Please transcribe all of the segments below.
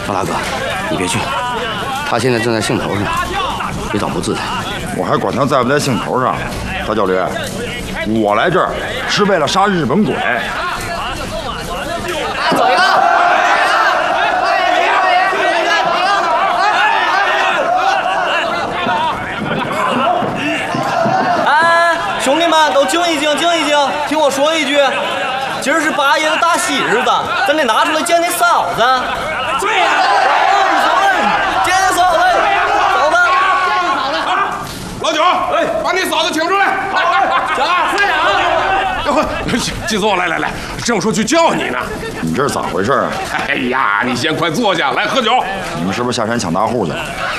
老大哥，你别去，他现在正在兴头上，别找不自在。 我还管他在不在兴头上。大教驴，我来这儿是为了杀日本鬼。 走一个！ 哎，兄弟们都静一静，静一静，听我说一句，今儿是八爷的大喜日子，咱得拿出来见那嫂子。对呀，见嫂子，嫂子， 老九，哎，把你嫂子请出来。 小二，快点啊！ 季总，来，正说去叫你呢。 你这是咋回事啊？ 哎呀，你先快坐下来喝酒。 你们是不是下山抢大户去了？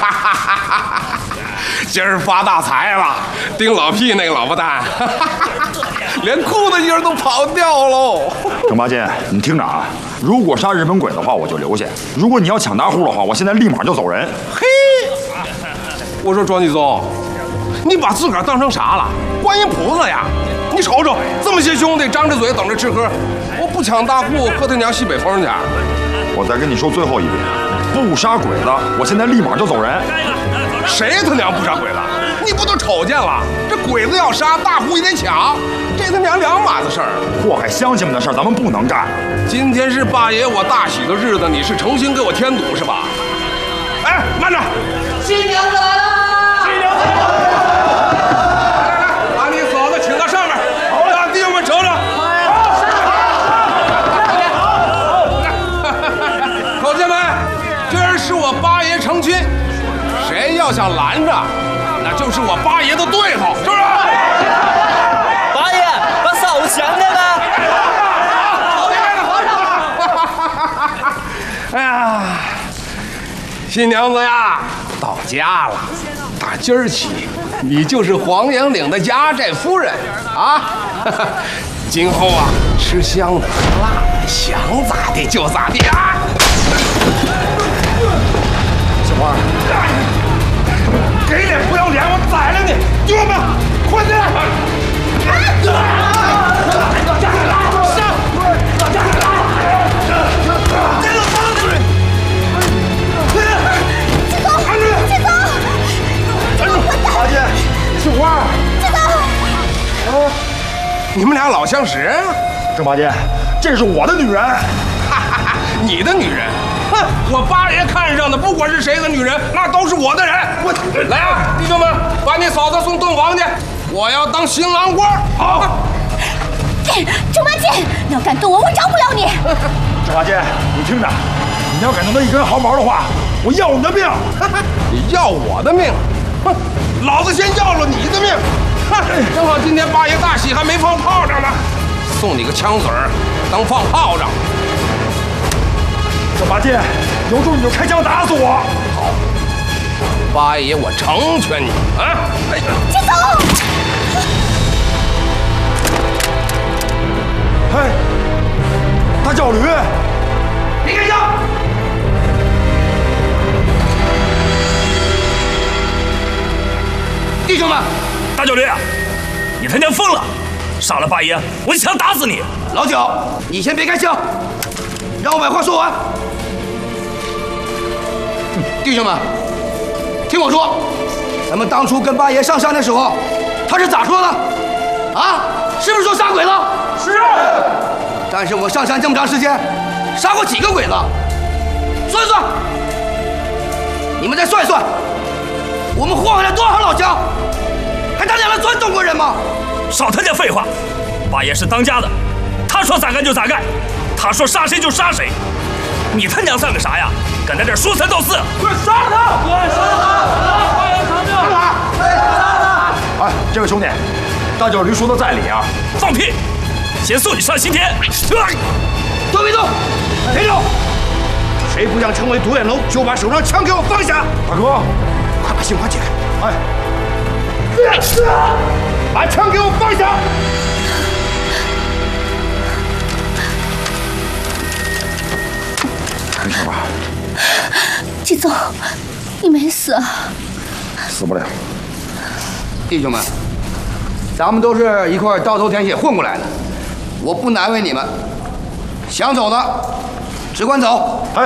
今儿发大财了，丁老屁那个老婆蛋，连裤子印儿都跑掉喽。 郑八戒，你听着啊，如果杀日本鬼的话，我就留下；如果你要抢大户的话，我现在立马就走人。 嘿，我说庄季总，你把自个儿当成啥了？观音菩萨呀！你瞅瞅，这么些兄弟张着嘴等着吃喝，我不抢大户，喝他娘西北风去。 我再跟你说最后一遍，不杀鬼子，我现在立马就走人。 谁他娘不杀鬼子？你不都瞅见了？这鬼子要杀，大户也得抢，这他娘两码子事儿。 祸害乡亲们的事儿，咱们不能干。 今天是八爷我大喜的日子，你是诚心给我添堵是吧？哎，慢着！ 新娘子来了！新娘子来了！ 把你嫂子请到上面，让弟兄们瞅瞅。口亲们，今儿是我八爷成亲，谁要想拦着，那就是我八爷的对头，是不是？ 八爷，把嫂子抢来了！ 哎呀，新娘子呀，到家了。打今儿起，你就是黄杨岭的家寨夫人啊！今后啊，吃香的喝辣的，想咋地就咋地啊！ 小花， 给脸不要脸，我宰了你！弟兄们，快进来！ 八戒， 翠花，你们俩老相识啊？ 郑八戒，这是我的女人。 你的女人？哼！我八爷看上的，不管是谁的女人，那都是我的人。来啊，弟兄们，把你嫂子送洞房去，我要当新郎官。好。 郑八戒，你要敢动我，我饶不了你！ 郑八戒，你听着，你要敢动他一根毫毛的话，我要你的命！ 你要我的命？哼！老子先要了你的命！哼！正好今天八爷大喜，还没放炮仗呢，送你个枪子儿当放炮仗。 郑八戒，有种你就开枪打死我！ 好，八爷我成全你啊！哎， 接走！ 嘿，大脚驴， 别开枪！弟兄们， 大脚驴，你他娘疯了！杀了八爷，我一枪打死你！ 老九，你先别开枪，让我把话说完。弟兄们，听我说，咱们当初跟八爷上山的时候，他是咋说的？啊，是不是说杀鬼子？是。但是我上山这么长时间，杀过几个鬼子？算一算，你们再算一算，我们祸害了多少老乡？还他娘的算中国人吗？ 少他娘废话！八爷是当家的，他说咋干就咋干，他说杀谁就杀谁。你他娘算个啥呀？敢在这说三道四！快杀了他！快杀了他！八爷扛着！杀了他！哎，这位兄弟，大脚驴说的在理啊！ 放屁！先送你上刑天！ 都别动！别动！谁不想成为独眼龙，就把手上枪给我放下！ 大哥， 快把杏花解开！ 哎， 把枪给我放下！ 没事吧？ 季总，你没死啊？ 死不了。 弟兄们，咱们都是一块刀头舔血混过来的，我不难为你们。想走的，只管走。